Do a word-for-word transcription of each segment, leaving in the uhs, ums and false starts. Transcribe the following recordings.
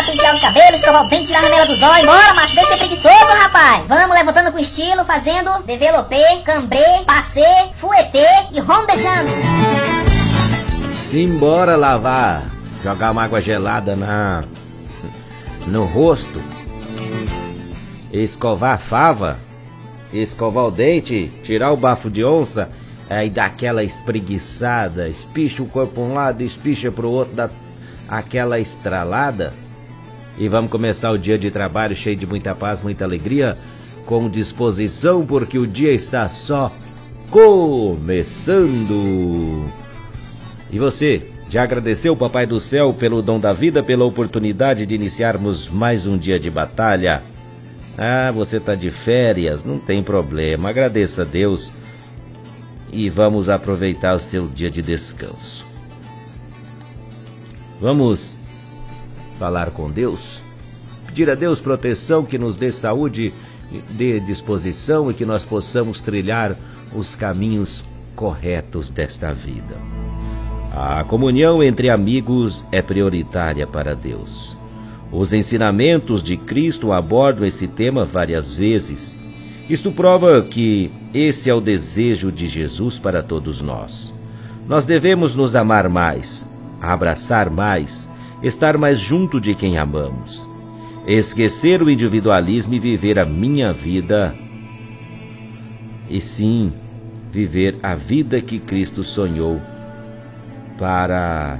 lavar, pentear os cabelos, escovar o dente, tirar a ramela dos olhos. Bora, macho, deixa ser preguiçoso, rapaz. Vamos levantando com estilo, fazendo developê, cambrê, passê, fuetê e rom deixando. Simbora lavar, jogar uma água gelada na no rosto, escovar a fava, escovar o dente, tirar o bafo de onça, aí dá aquela espreguiçada, espicha o corpo para um lado, espicha para o outro, dá aquela estralada. E vamos começar o dia de trabalho cheio de muita paz, muita alegria, com disposição, porque o dia está só começando. E você, já agradeceu o Papai do Céu pelo dom da vida, pela oportunidade de iniciarmos mais um dia de batalha? Ah, você está de férias, não tem problema, agradeça a Deus e vamos aproveitar o seu dia de descanso. Vamos falar com Deus, pedir a Deus proteção, que nos dê saúde, dê disposição e que nós possamos trilhar os caminhos corretos desta vida. A comunhão entre amigos é prioritária para Deus. Os ensinamentos de Cristo abordam esse tema várias vezes. Isto prova que esse é o desejo de Jesus para todos nós. Nós devemos nos amar mais, abraçar mais, estar mais junto de quem amamos, esquecer o individualismo e viver a minha vida, e sim, viver a vida que Cristo sonhou para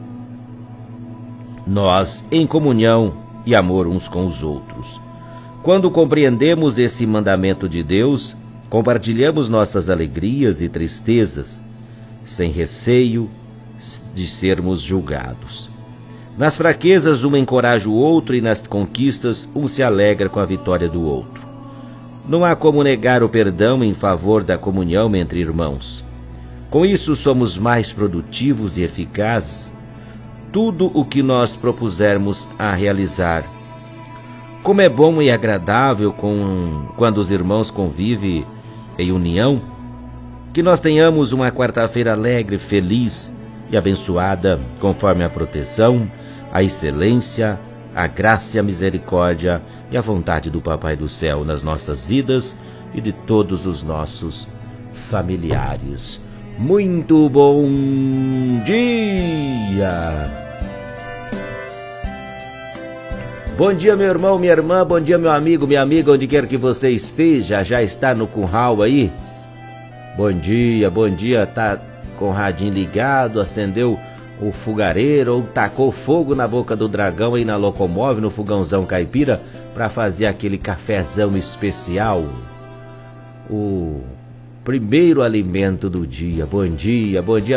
nós, em comunhão e amor uns com os outros. Quando compreendemos esse mandamento de Deus, compartilhamos nossas alegrias e tristezas, sem receio de sermos julgados. Nas fraquezas, um encoraja o outro e nas conquistas, um se alegra com a vitória do outro. Não há como negar o perdão em favor da comunhão entre irmãos. Com isso, somos mais produtivos e eficazes tudo o que nós propusermos a realizar. Como é bom e agradável com, quando os irmãos convivem em união. Que nós tenhamos uma quarta-feira alegre, feliz e abençoada, conforme a proteção, a excelência, a graça e a misericórdia e a vontade do Papai do Céu nas nossas vidas e de todos os nossos familiares. Muito bom dia! Bom dia, meu irmão, minha irmã, bom dia, meu amigo, minha amiga, onde quer que você esteja, já está no curral aí? Bom dia, bom dia, tá com o radinho ligado, acendeu o fogareiro ou tacou fogo na boca do dragão aí na locomóvel, no fogãozão caipira, para fazer aquele cafezão especial, o primeiro alimento do dia. Bom dia, bom dia.